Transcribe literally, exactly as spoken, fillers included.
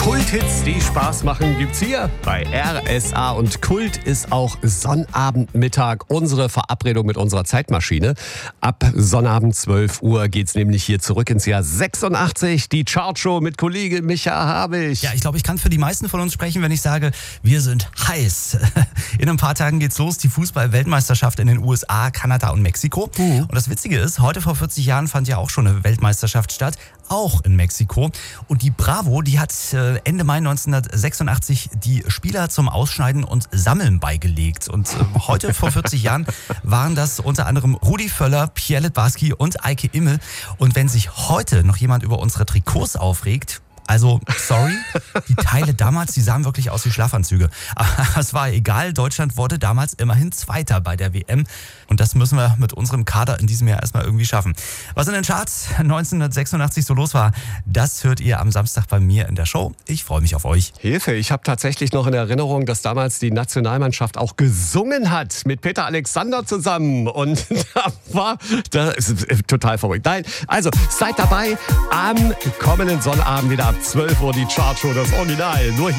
Kulthits, die Spaß machen, gibt's hier bei R S A. Und Kult ist auch Sonnabendmittag, unsere Verabredung mit unserer Zeitmaschine. Ab Sonnabend zwölf Uhr geht's nämlich hier zurück ins Jahr sechsundachtzig. Die Chartshow mit Kollege Micha Habich. Ja, ich glaube, ich kann für die meisten von uns sprechen, wenn ich sage, wir sind heiß. In ein paar Tagen geht's los, die Fußball-Weltmeisterschaft in den U S A, Kanada und Mexiko. Mhm. Und das Witzige ist, heute vor vierzig Jahren fand ja auch schon eine Weltmeisterschaft statt, auch in Mexiko. Und die Bravo, die hat Ende Mai neunzehnhundertsechsundachtzig die Spieler zum Ausschneiden und Sammeln beigelegt. Und heute vor vierzig Jahren waren das unter anderem Rudi Völler, Pierre Littbarski und Eike Immel. Und wenn sich heute noch jemand über unsere Trikots aufregt, also, sorry, die Teile damals, die sahen wirklich aus wie Schlafanzüge. Aber es war egal, Deutschland wurde damals immerhin Zweiter bei der W M. Und das müssen wir mit unserem Kader in diesem Jahr erstmal irgendwie schaffen. Was in den Charts neunzehnhundertsechsundachtzig so los war, das hört ihr am Samstag bei mir in der Show. Ich freue mich auf euch. Hilfe, ich habe tatsächlich noch in Erinnerung, dass damals die Nationalmannschaft auch gesungen hat mit Peter Alexander zusammen. Und da war, das ist total verrückt. Nein, also seid dabei am kommenden Sonnabend wieder ab zwölf Uhr die Chartshow, das Original. Nur hier.